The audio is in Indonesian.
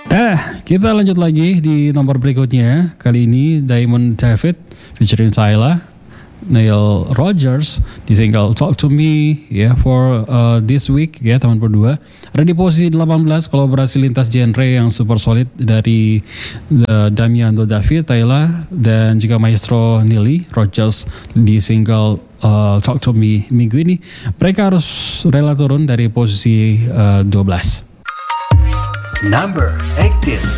Kita lanjut lagi di nomor berikutnya. Kali ini Diamond David featuring Tyla, Neil Rogers di single Talk to Me ya for this week ya teman berdua. Ada di posisi 18 kolaborasi lintas genre yang super solid dari Damiano David, Tyla dan juga Maestro Neil Rogers di single Talk to Me minggu ini. Mereka harus rela turun dari posisi 12. Number 18.